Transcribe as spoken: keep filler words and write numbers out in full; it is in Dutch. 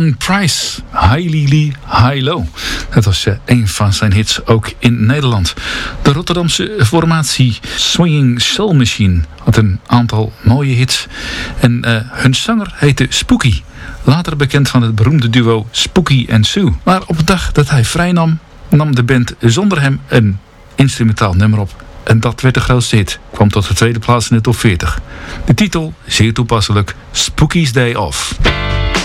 Alan Price, High Lee, High Low. Dat was uh, een van zijn hits ook in Nederland. De Rotterdamse formatie Swinging Soul Machine had een aantal mooie hits. En uh, hun zanger heette Spooky. Later bekend van het beroemde duo Spooky and Sue. Maar op de dag dat hij vrijnam, nam de band zonder hem een instrumentaal nummer op. En dat werd de grootste hit. Kwam tot de tweede plaats in de top veertig. De titel, zeer toepasselijk, Spooky's Day Off.